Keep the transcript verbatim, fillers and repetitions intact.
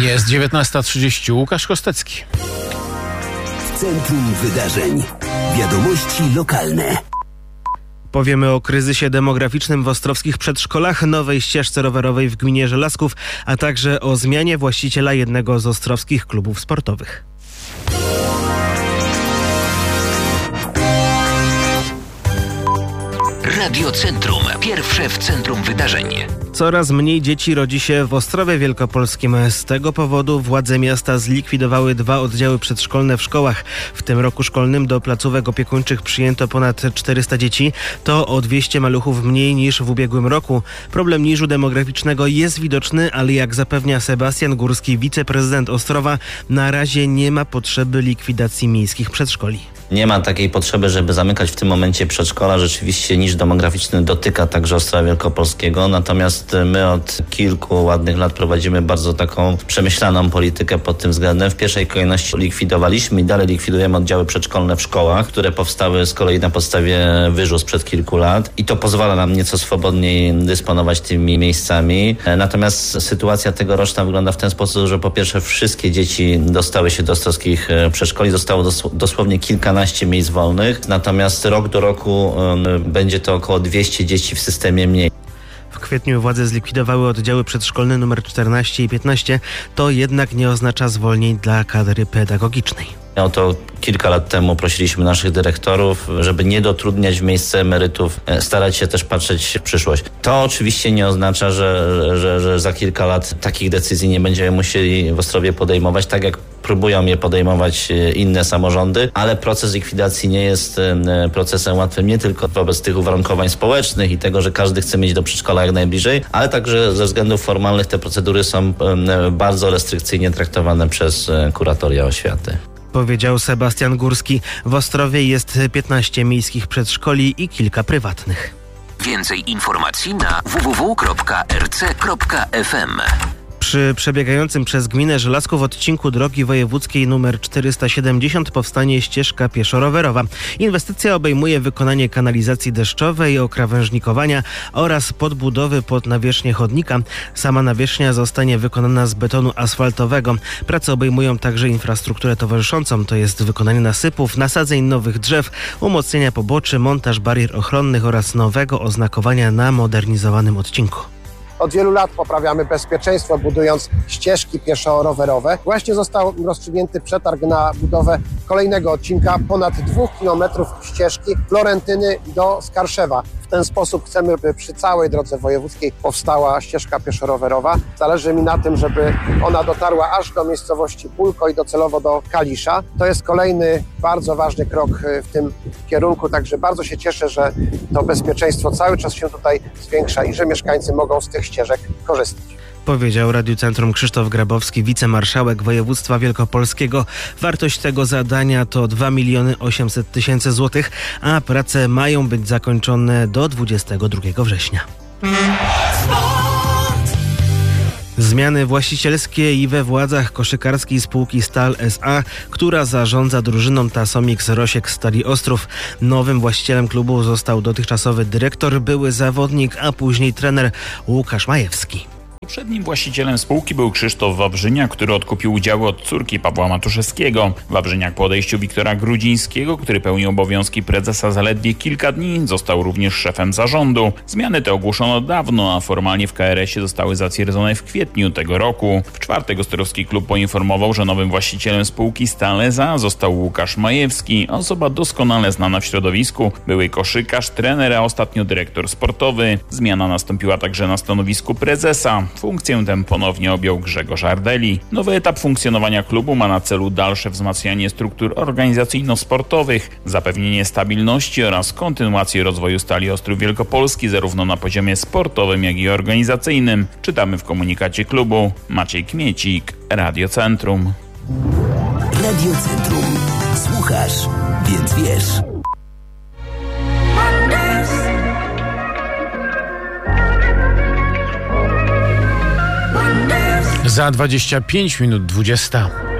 Jest dziewiętnasta trzydzieści. Łukasz Kostecki. W centrum wydarzeń. Wiadomości lokalne. Powiemy o kryzysie demograficznym w ostrowskich przedszkolach, nowej ścieżce rowerowej w gminie Żelazków, a także o zmianie właściciela jednego z ostrowskich klubów sportowych. Radio Centrum. Pierwsze w centrum wydarzeń. Coraz mniej dzieci rodzi się w Ostrowie Wielkopolskim. Z tego powodu władze miasta zlikwidowały dwa oddziały przedszkolne w szkołach. W tym roku szkolnym do placówek opiekuńczych przyjęto ponad czterysta dzieci. To o dwieście maluchów mniej niż w ubiegłym roku. Problem niżu demograficznego jest widoczny, ale jak zapewnia Sebastian Górski, wiceprezydent Ostrowa, na razie nie ma potrzeby likwidacji miejskich przedszkoli. Nie ma takiej potrzeby, żeby zamykać w tym momencie przedszkola. Rzeczywiście niż demograficzny dotyka także Ostrowa Wielkopolskiego. Natomiast my od kilku ładnych lat prowadzimy bardzo taką przemyślaną politykę pod tym względem. W pierwszej kolejności likwidowaliśmy i dalej likwidujemy oddziały przedszkolne w szkołach, które powstały z kolei na podstawie wyżu sprzed kilku lat. I to pozwala nam nieco swobodniej dysponować tymi miejscami. Natomiast sytuacja tegoroczna wygląda w ten sposób, że po pierwsze wszystkie dzieci dostały się do ostrowskich przedszkoli. Zostało dos- dosłownie kilkanaście miejsc wolnych, natomiast rok do roku um, będzie to około dwieście dzieci w systemie mniej. W kwietniu władze zlikwidowały oddziały przedszkolne numer czternaście i piętnaście. To jednak nie oznacza zwolnień dla kadry pedagogicznej. Oto kilka lat temu prosiliśmy naszych dyrektorów, żeby nie dotrudniać w miejsce emerytów, starać się też patrzeć w przyszłość. To oczywiście nie oznacza, że, że, że za kilka lat takich decyzji nie będziemy musieli w Ostrowie podejmować, tak jak próbują je podejmować inne samorządy, ale proces likwidacji nie jest procesem łatwym nie tylko wobec tych uwarunkowań społecznych i tego, że każdy chce mieć do przedszkola jak najbliżej, ale także ze względów formalnych te procedury są bardzo restrykcyjnie traktowane przez kuratoria oświaty. Powiedział Sebastian Górski. W Ostrowie jest piętnaście miejskich przedszkoli i kilka prywatnych. Więcej informacji na w w w kropka r c kropka f m. Przy przebiegającym przez gminę Żelazków odcinku drogi wojewódzkiej nr czterysta siedemdziesiąt powstanie ścieżka pieszo-rowerowa. Inwestycja obejmuje wykonanie kanalizacji deszczowej, okrawężnikowania oraz podbudowy pod nawierzchnię chodnika. Sama nawierzchnia zostanie wykonana z betonu asfaltowego. Prace obejmują także infrastrukturę towarzyszącą, to jest wykonanie nasypów, nasadzeń nowych drzew, umocnienia poboczy, montaż barier ochronnych oraz nowego oznakowania na modernizowanym odcinku. Od wielu lat poprawiamy bezpieczeństwo, budując ścieżki pieszo-rowerowe. Właśnie został rozstrzygnięty przetarg na budowę kolejnego odcinka ponad dwóch kilometrów ścieżki Florentyny do Skarszewa. W ten sposób chcemy, by przy całej drodze wojewódzkiej powstała ścieżka pieszo-rowerowa. Zależy mi na tym, żeby ona dotarła aż do miejscowości Pólko i docelowo do Kalisza. To jest kolejny bardzo ważny krok w tym kierunku, także bardzo się cieszę, że to bezpieczeństwo cały czas się tutaj zwiększa i że mieszkańcy mogą z tych ścieżek korzystać. Powiedział Radiu Centrum Krzysztof Grabowski, wicemarszałek województwa wielkopolskiego. Wartość tego zadania to dwa miliony osiemset tysięcy złotych, a prace mają być zakończone do dwudziestego drugiego września. Zmiany właścicielskie i we władzach koszykarskiej spółki Stal S A, która zarządza drużyną Tasomix Rosiek Stali Ostrów. Nowym właścicielem klubu został dotychczasowy dyrektor, były zawodnik, a później trener Łukasz Majewski. Poprzednim właścicielem spółki był Krzysztof Wawrzyniak, który odkupił udziały od córki Pawła Matuszewskiego. Wawrzyniak po odejściu Wiktora Grudzińskiego, który pełnił obowiązki prezesa zaledwie kilka dni, został również szefem zarządu. Zmiany te ogłoszono dawno, a formalnie w K R S ie zostały zatwierdzone w kwietniu tego roku. W czwartek Ostrowski Klub poinformował, że nowym właścicielem spółki Stal S A został Łukasz Majewski, osoba doskonale znana w środowisku, były koszykarz, trener, a ostatnio dyrektor sportowy. Zmiana nastąpiła także na stanowisku prezesa. Funkcję tę ponownie objął Grzegorz Ardeli. Nowy etap funkcjonowania klubu ma na celu dalsze wzmacnianie struktur organizacyjno-sportowych, zapewnienie stabilności oraz kontynuację rozwoju Stali Ostrów Wielkopolski zarówno na poziomie sportowym, jak i organizacyjnym. Czytamy w komunikacie klubu. Maciej Kmiecik, Radio Centrum. Radio Centrum. Słuchasz, więc wiesz. Za dwadzieścia pięć minut dwudziesta.